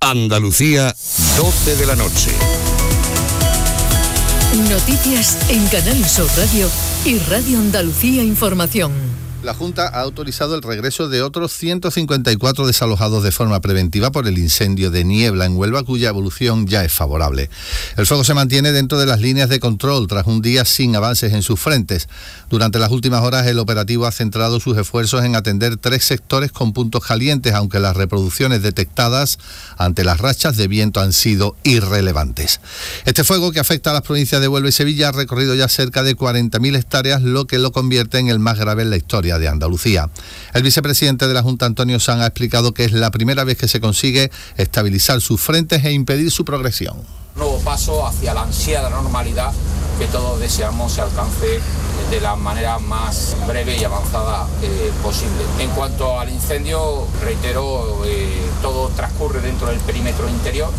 Andalucía, 12 de la noche. Noticias en Canal Sur Radio y Radio Andalucía Información. La Junta ha autorizado el regreso de otros 154 desalojados de forma preventiva por el incendio de Niebla en Huelva, cuya evolución ya es favorable. El fuego se mantiene dentro de las líneas de control tras un día sin avances en sus frentes. Durante las últimas horas el operativo ha centrado sus esfuerzos en atender 3 sectores con puntos calientes, aunque las reproducciones detectadas ante las rachas de viento han sido irrelevantes. Este fuego, que afecta a las provincias de Huelva y Sevilla, ha recorrido ya cerca de 40.000 hectáreas, lo que lo convierte en el más grave en la historia de Andalucía. El vicepresidente de la Junta, Antonio Sanz, ha explicado que es la primera vez que se consigue estabilizar sus frentes e impedir su progresión. Nuevo paso hacia la ansiada normalidad que todos deseamos se alcance de la manera más breve y avanzada posible. En cuanto al incendio, reitero, todo transcurre dentro del perímetro interior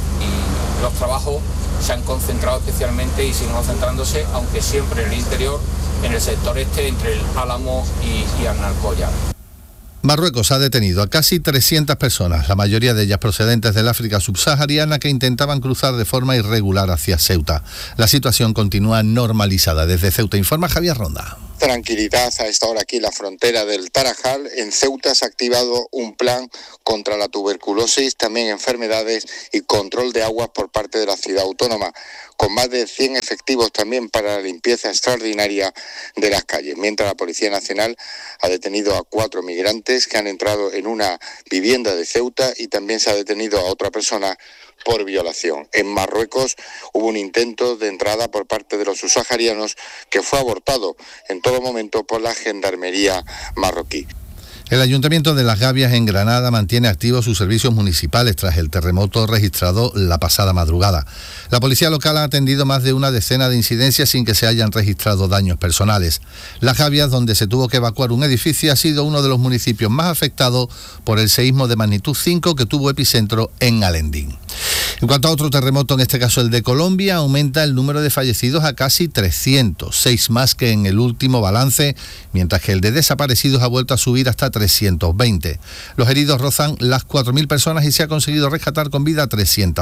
y los trabajos se han concentrado especialmente y siguen concentrándose, aunque siempre en el interior, en el sector este, entre el Álamo y Arnalcoya. Marruecos ha detenido a casi 300 personas, la mayoría de ellas procedentes del África subsahariana, que intentaban cruzar de forma irregular hacia Ceuta. La situación continúa normalizada. Desde Ceuta informa Javier Ronda. Tranquilidad a esta hora aquí en la frontera del Tarajal. En Ceuta se ha activado un plan contra la tuberculosis, también enfermedades y control de aguas por parte de la ciudad autónoma, con más de 100 efectivos también para la limpieza extraordinaria de las calles. Mientras la Policía Nacional ha detenido a 4 migrantes que han entrado en una vivienda de Ceuta y también se ha detenido a otra persona por violación. En Marruecos hubo un intento de entrada por parte de los subsaharianos que fue abortado en todo momento por la gendarmería marroquí. El Ayuntamiento de Las Gavias, en Granada, mantiene activos sus servicios municipales tras el terremoto registrado la pasada madrugada. La policía local ha atendido más de una decena de incidencias sin que se hayan registrado daños personales. Las Gavias, donde se tuvo que evacuar un edificio, ha sido uno de los municipios más afectados por el seísmo de magnitud 5 que tuvo epicentro en Alendín. En cuanto a otro terremoto, en este caso el de Colombia, aumenta el número de fallecidos a casi 300, 6 más que en el último balance, mientras que el de desaparecidos ha vuelto a subir hasta 320. Los heridos rozan las 4.000 personas y se ha conseguido rescatar con vida a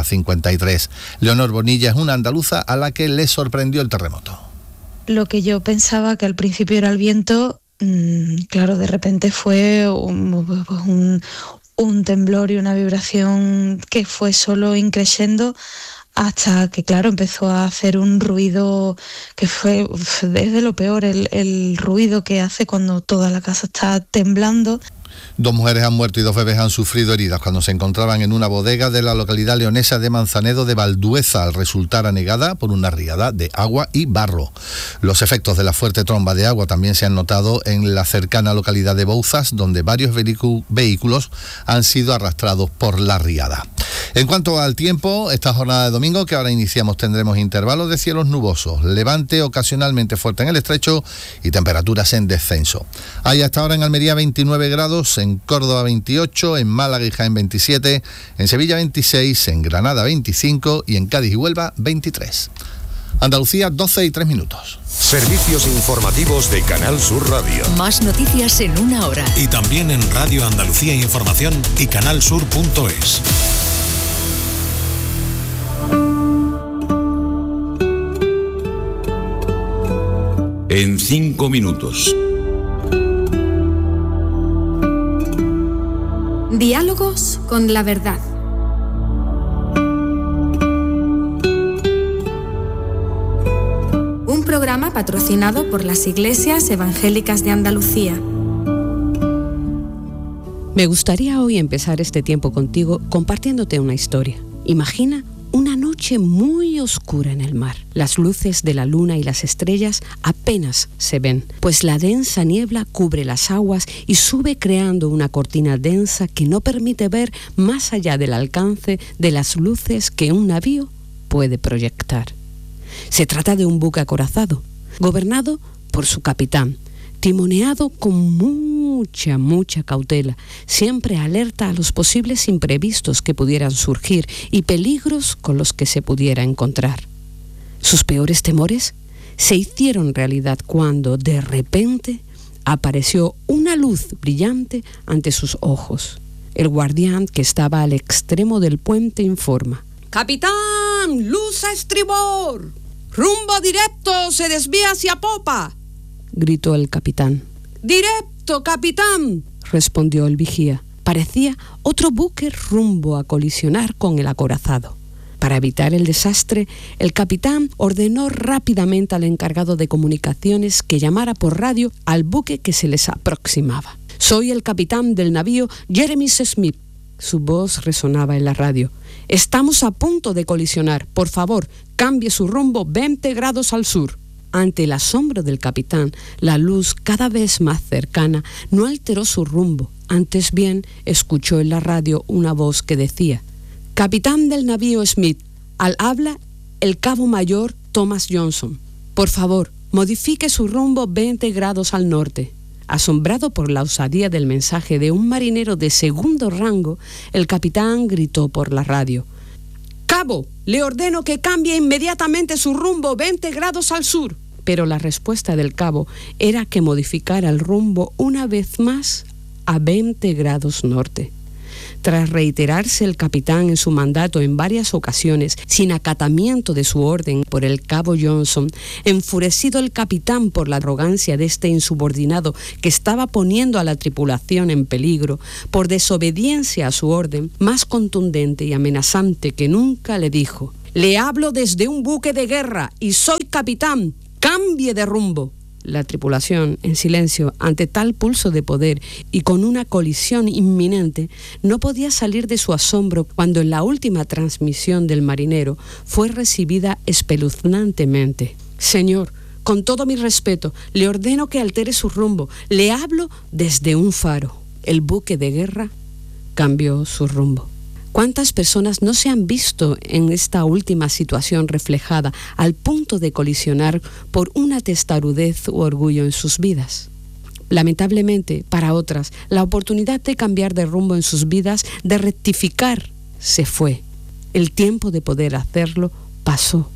353. Leonor Bonilla es una andaluza a la que le sorprendió el terremoto. Lo que yo pensaba que al principio era el viento, claro, de repente fue un temblor y una vibración que fue solo increciendo hasta que, claro, empezó a hacer un ruido que fue desde lo peor, el ruido que hace cuando toda la casa está temblando. 2 mujeres han muerto y 2 bebés han sufrido heridas cuando se encontraban en una bodega de la localidad leonesa de Manzanedo de Valdueza al resultar anegada por una riada de agua y barro. Los efectos de la fuerte tromba de agua también se han notado en la cercana localidad de Bouzas, donde varios vehículos han sido arrastrados por la riada. En cuanto al tiempo, esta jornada de domingo que ahora iniciamos tendremos intervalos de cielos nubosos, levante ocasionalmente fuerte en el estrecho y temperaturas en descenso. Hay hasta ahora en Almería 29 grados, en Córdoba 28, en Málaga y Jaén 27, en Sevilla 26, en Granada 25 y en Cádiz y Huelva 23. Andalucía, 12:03. Servicios informativos de Canal Sur Radio. Más noticias en una hora. Y también en Radio Andalucía Información y canalsur.es. En 5 minutos. Diálogos con la verdad. Un programa patrocinado por las Iglesias Evangélicas de Andalucía. Me gustaría hoy empezar este tiempo contigo compartiéndote una historia. Imagina una noche muy oscura en el mar. Las luces de la luna y las estrellas apenas se ven, pues la densa niebla cubre las aguas y sube creando una cortina densa que no permite ver más allá del alcance de las luces que un navío puede proyectar. Se trata de un buque acorazado, gobernado por su capitán, timoneado con mucha cautela, siempre alerta a los posibles imprevistos que pudieran surgir y peligros con los que se pudiera encontrar. Sus peores temores se hicieron realidad cuando, de repente, apareció una luz brillante ante sus ojos. El guardián, que estaba al extremo del puente, informa: «¡Capitán! ¡Luz a estribor! ¡Rumbo directo! ¡Se desvía hacia popa!», gritó el capitán. «¡Directo, capitán!», respondió el vigía. Parecía otro buque rumbo a colisionar con el acorazado. Para evitar el desastre, el capitán ordenó rápidamente al encargado de comunicaciones que llamara por radio al buque que se les aproximaba. «Soy el capitán del navío Jeremy Smith». Su voz resonaba en la radio. «Estamos a punto de colisionar. Por favor, cambie su rumbo 20 grados al sur». Ante el asombro del capitán, la luz, cada vez más cercana, no alteró su rumbo. Antes bien, escuchó en la radio una voz que decía: «Capitán del navío Smith, al habla el cabo mayor Thomas Johnson. Por favor, modifique su rumbo 20 grados al norte». Asombrado por la osadía del mensaje de un marinero de segundo rango, el capitán gritó por la radio: «Cabo, le ordeno que cambie inmediatamente su rumbo 20 grados al sur». Pero la respuesta del cabo era que modificara el rumbo una vez más a 20 grados norte. Tras reiterarse el capitán en su mandato en varias ocasiones, sin acatamiento de su orden por el cabo Johnson, enfurecido el capitán por la arrogancia de este insubordinado que estaba poniendo a la tripulación en peligro, por desobediencia a su orden, más contundente y amenazante que nunca, le dijo: «Le hablo desde un buque de guerra y soy capitán. ¡Cambie de rumbo!». La tripulación, en silencio ante tal pulso de poder y con una colisión inminente, no podía salir de su asombro cuando en la última transmisión del marinero fue recibida espeluznantemente: «Señor, con todo mi respeto, le ordeno que altere su rumbo. Le hablo desde un faro». El buque de guerra cambió su rumbo. ¿Cuántas personas no se han visto en esta última situación reflejada al punto de colisionar por una testarudez u orgullo en sus vidas? Lamentablemente, para otras, la oportunidad de cambiar de rumbo en sus vidas, de rectificar, se fue. El tiempo de poder hacerlo pasó.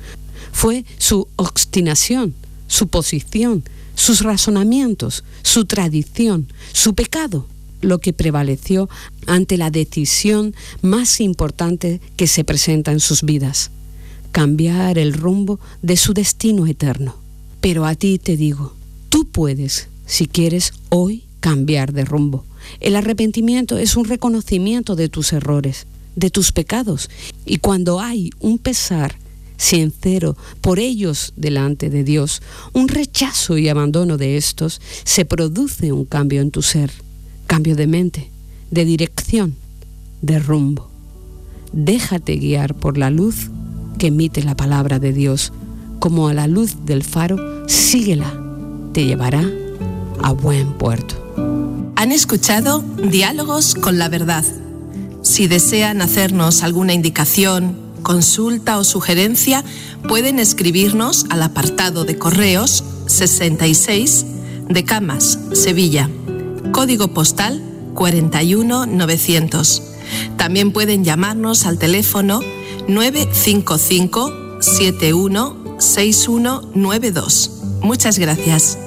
Fue su obstinación, su posición, sus razonamientos, su tradición, su pecado, lo que prevaleció ante la decisión más importante que se presenta en sus vidas: cambiar el rumbo de su destino eterno. Pero a ti te digo, tú puedes, si quieres, hoy cambiar de rumbo. El arrepentimiento es un reconocimiento de tus errores, de tus pecados, y cuando hay un pesar sincero por ellos delante de Dios, un rechazo y abandono de estos, se produce un cambio en tu ser. Cambio de mente, de dirección, de rumbo. Déjate guiar por la luz que emite la palabra de Dios. Como a la luz del faro, síguela. Te llevará a buen puerto. Han escuchado Diálogos con la Verdad. Si desean hacernos alguna indicación, consulta o sugerencia, pueden escribirnos al apartado de correos 66 de Camas, Sevilla. Código postal 41900. También pueden llamarnos al teléfono 955 716192. Muchas gracias.